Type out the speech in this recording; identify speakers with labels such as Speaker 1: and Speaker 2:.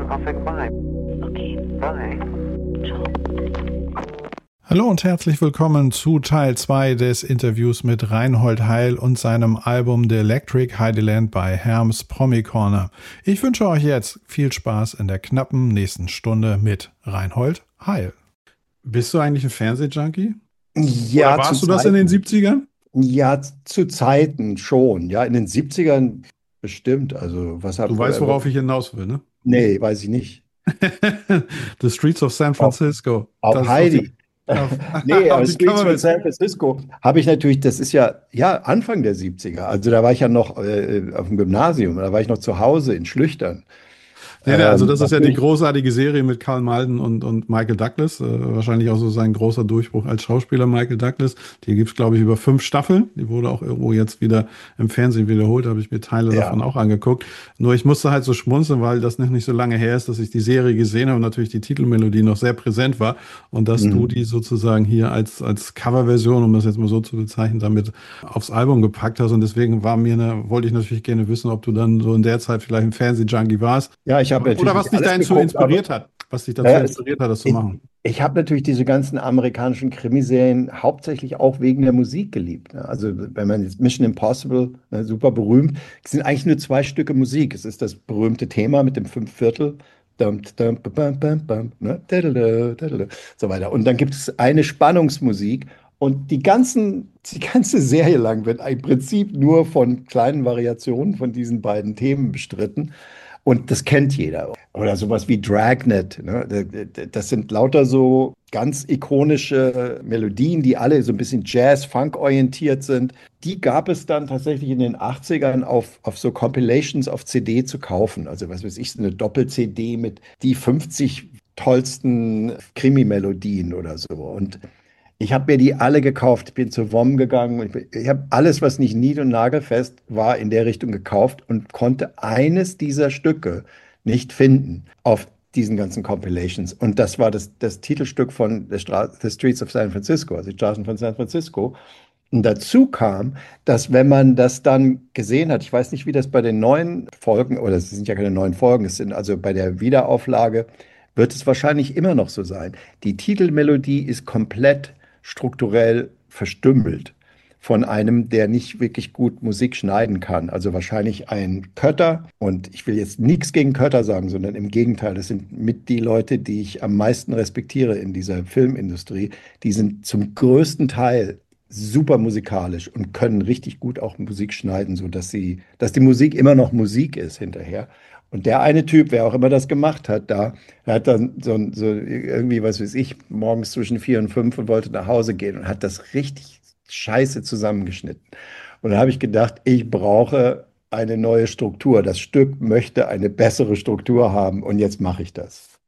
Speaker 1: I'll say goodbye.
Speaker 2: Okay.
Speaker 1: Bye.
Speaker 2: Ciao.
Speaker 3: Hallo und herzlich willkommen zu Teil 2 des Interviews mit Reinhold Heil und seinem Album The Electric Heideland bei Herms Promi Corner. Ich wünsche euch jetzt viel Spaß in der knappen nächsten Stunde mit Reinhold Heil. Bist du eigentlich ein Fernsehjunkie?
Speaker 4: Ja,
Speaker 3: Oder warst du das in den 70ern?
Speaker 4: Ja, zu Zeiten schon. Ja, in den 70ern bestimmt. Also, was
Speaker 3: Du weißt, worauf ich hinaus will, ne?
Speaker 4: Nee, weiß ich nicht.
Speaker 3: The Streets of San Francisco.
Speaker 4: Auf
Speaker 3: Das ist
Speaker 4: Heidi. Nee, aber
Speaker 3: die
Speaker 4: Streets
Speaker 3: Cover-
Speaker 4: of San Francisco habe ich natürlich, das ist ja Anfang der 70er. Also da war ich ja noch auf dem Gymnasium, da war ich noch zu Hause in Schlüchtern.
Speaker 3: Nee, also das ist ja die
Speaker 4: natürlich-
Speaker 3: großartige Serie mit Karl Malden und Michael Douglas. Wahrscheinlich auch so sein großer Durchbruch als Schauspieler, Michael Douglas. Die gibt's, glaube ich, über 5 Staffeln. Die wurde auch irgendwo jetzt wieder im Fernsehen wiederholt. Da habe ich mir Teile
Speaker 4: Ja.
Speaker 3: davon auch angeguckt. Nur ich musste halt so schmunzeln, weil das nicht so lange her ist, dass ich die Serie gesehen habe und natürlich die Titelmelodie noch sehr präsent war. Und dass du die sozusagen hier als Coverversion, um das jetzt mal so zu bezeichnen, damit aufs Album gepackt hast. Und deswegen wollte ich natürlich gerne wissen, ob du dann so in der Zeit vielleicht ein Fernsehjunkie warst.
Speaker 4: Ja, ich habe natürlich
Speaker 3: Oder was dich
Speaker 4: alles
Speaker 3: dazu
Speaker 4: geguckt,
Speaker 3: inspiriert hat. Was dich dazu
Speaker 4: Ja,
Speaker 3: inspiriert hat, das zu machen.
Speaker 4: Ich habe natürlich diese ganzen amerikanischen Krimiserien hauptsächlich auch wegen der Musik geliebt. Ne? Also wenn man jetzt Mission Impossible, ne, super berühmt, es sind eigentlich nur 2 Stücke Musik. Es ist das berühmte Thema mit dem 5/4, dum, dum, bam, bam, bam, ne? So weiter. Und dann gibt es eine Spannungsmusik und die ganze Serie lang wird im Prinzip nur von kleinen Variationen von diesen beiden Themen bestritten. Und das kennt jeder. Oder sowas wie Dragnet. Ne? Das sind lauter so ganz ikonische Melodien, die alle so ein bisschen Jazz-Funk orientiert sind. Die gab es dann tatsächlich in den 80ern auf so Compilations auf CD zu kaufen. Also was weiß ich, so eine Doppel-CD mit die 50 tollsten Krimi-Melodien oder so. Und ich habe mir die alle gekauft. Ich bin zur WOM gegangen. Und ich habe alles, was nicht nied- und nagelfest war, in der Richtung gekauft und konnte eines dieser Stücke nicht finden auf diesen ganzen Compilations. Und das war das Titelstück von The Streets of San Francisco, also die Straßen von San Francisco. Und dazu kam, dass wenn man das dann gesehen hat, ich weiß nicht, wie das bei den neuen Folgen, oder es sind ja keine neuen Folgen, es sind also bei der Wiederauflage, wird es wahrscheinlich immer noch so sein. Die Titelmelodie ist komplett strukturell verstümmelt von einem, der nicht wirklich gut Musik schneiden kann. Also wahrscheinlich ein Kötter. Und ich will jetzt nichts gegen Kötter sagen, sondern im Gegenteil, das sind mit die Leute, die ich am meisten respektiere in dieser Filmindustrie. Die sind zum größten Teil super musikalisch und können richtig gut auch Musik schneiden, dass die Musik immer noch Musik ist hinterher. Und der eine Typ, wer auch immer das gemacht hat, der hat dann so irgendwie, was weiß ich, morgens zwischen 4 und 5 und wollte nach Hause gehen und hat das richtig scheiße zusammengeschnitten. Und da habe ich gedacht, ich brauche eine neue Struktur. Das Stück möchte eine bessere Struktur haben und jetzt mache ich das.